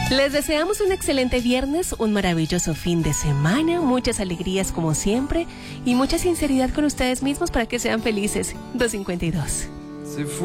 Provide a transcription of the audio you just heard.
Les deseamos un excelente viernes, un maravilloso fin de semana, muchas alegrías como siempre y mucha sinceridad con ustedes mismos para que sean felices. 2:52.